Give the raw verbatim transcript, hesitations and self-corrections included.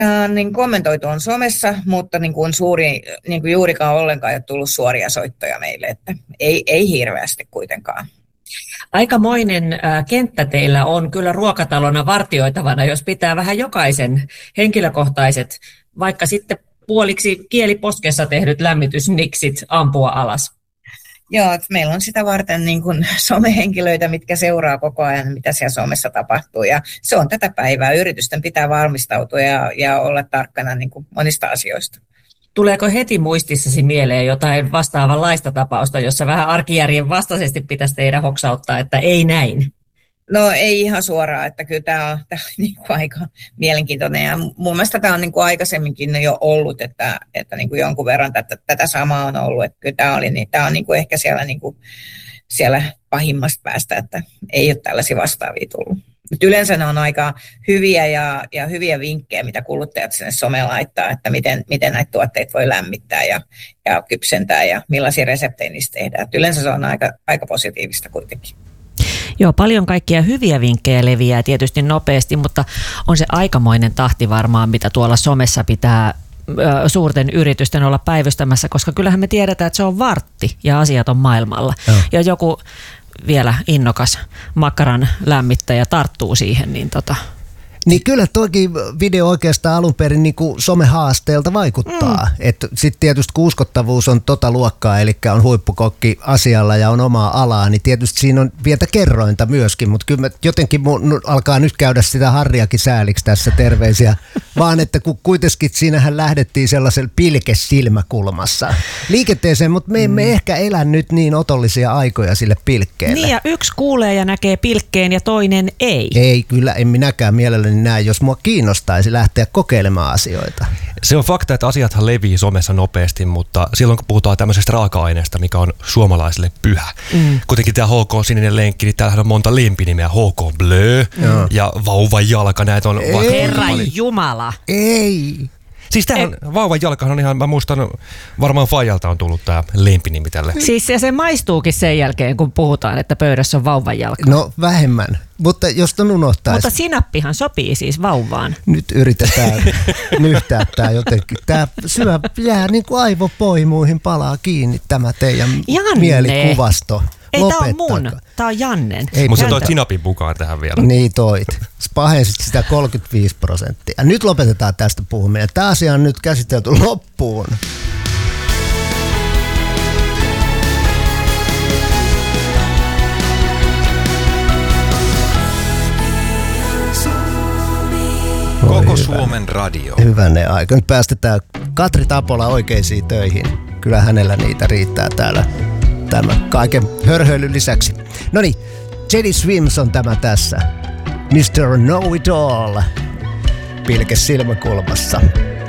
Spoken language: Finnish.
Äh, niin kommentoitu on somessa, mutta niin kuin suuri, niin kuin juurikaan ollenkaan ei ole tullut suoria soittoja meille, että ei, ei hirveästi kuitenkaan. Aikamoinen äh, kenttä teillä on kyllä ruokatalona vartioitavana, jos pitää vähän jokaisen henkilökohtaiset, vaikka sitten puoliksi kieliposkessa tehdyt lämmitysniksit ampua alas. Joo, että meillä on sitä varten niin kuin somehenkilöitä, mitkä seuraa koko ajan, mitä siellä somessa tapahtuu. Ja se on tätä päivää. Yritysten pitää valmistautua ja, ja olla tarkkana niin kuin monista asioista. Tuleeko heti muistissasi mieleen jotain vastaavanlaista tapausta, jossa vähän arkijärjen vastaisesti pitäisi teidän hoksauttaa, että ei näin? No ei ihan suoraan, että kyllä tämä on, tämä on niin kuin aika mielenkiintoinen. Ja mun mielestä tämä on niin kuin aikaisemminkin jo ollut, että, että niin kuin jonkun verran tätä, tätä samaa on ollut. Että kyllä tämä, oli, niin, tämä on niin kuin ehkä siellä, niin kuin, siellä pahimmasta päästä, että ei ole tällaisia vastaavia tullut. Mutta yleensä ne on aika hyviä ja, ja hyviä vinkkejä, mitä kuluttajat sinne someen laittaa, että miten, miten näitä tuotteita voi lämmittää ja, ja kypsentää ja millaisia reseptejä niistä tehdään. Et yleensä se on aika, aika positiivista kuitenkin. Joo, paljon kaikkia hyviä vinkkejä leviää tietysti nopeasti, mutta on se aikamoinen tahti varmaan, mitä tuolla somessa pitää ö, suurten yritysten olla päivystämässä, koska kyllähän me tiedetään, että se on vartti ja asiat on maailmalla. Joo. Ja joku vielä innokas makkaran lämmittäjä tarttuu siihen, niin tota... Niin kyllä toikin video oikeastaan alun perin niin kuin somehaasteelta vaikuttaa. Mm. Että sitten tietysti kun uskottavuus on tota luokkaa, eli on huippukokki asialla ja on omaa alaa, niin tietysti siinä on pientä kerrointa myöskin, mutta kyllä jotenkin mun alkaa nyt käydä sitä Harriakin sääliksi tässä, terveisiä, vaan että kun kuitenkin siinähän lähdettiin sellaisella pilkesilmäkulmassa liikenteeseen, mutta me emme mm. ehkä elä nyt niin otollisia aikoja sille pilkkeelle. Niin ja yksi kuulee ja näkee pilkkeen ja toinen ei. Ei, kyllä en minäkään mielelläni näin, jos mua kiinnostaisi lähteä kokeilemaan asioita. Se on fakta, että asiathan levii somessa nopeasti, mutta silloin kun puhutaan tämmöisestä raaka-aineesta, mikä on suomalaisille pyhä. Mm. Kuitenkin tämä H K Sininen Lenkki, niin täällähän on monta lempinimeä. H K Blö mm. ja Vauvan jalka, näitä on Ei. vaikka... Herran Jumala! Ei! Siis tämähän, Vauvan jalkahan on ihan, mä muistan, varmaan Fajalta on tullut tämä lempinimi tälle. Siis ja se maistuukin sen jälkeen, kun puhutaan, että pöydässä on vauvan jalka. No vähemmän, mutta jos ton unohtaisi. Mutta sinappihan sopii siis vauvaan. Nyt yritetään nyhtää tää jotenkin. Tää syö, jää niin kuin aivopoimuihin palaa kiinni tämä teidän Janne. Mielikuvasto. Ei, tää on mun. Tää on Jannen. Mutta sä toit sinapin mukaan tähän vielä. Niin toit. Pahensit sitä kolmekymmentäviisi prosenttia. Nyt lopetetaan tästä puhuminen. Tämä asia on nyt käsitelty loppuun. Koko Suomen radio. Hyvänen aika. Nyt päästetään Katri Tapola oikeisiin töihin. Kyllä hänellä niitä riittää täällä tämän kaiken hörhöilyn lisäksi. Noniin, Teddy Swims on tämä tässä. mister Know It All. Pilke silmäkulmassa.